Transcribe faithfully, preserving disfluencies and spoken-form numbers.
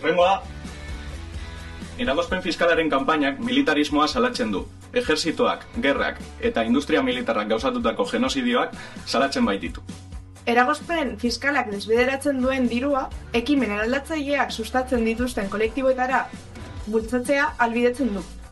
Rengoa, eragozpen fiskalaren kanpainak militarismoa salatzen du. Ejerzitoak, gerrak eta industria militarrak gauzatutako genozidioak salatzen baititu. Eragozpen fiskalak desbideratzen duen dirua, ekimen eraldatzaileak sustatzen dituzten kolektiboetara bultzatzea ahalbidetzen du.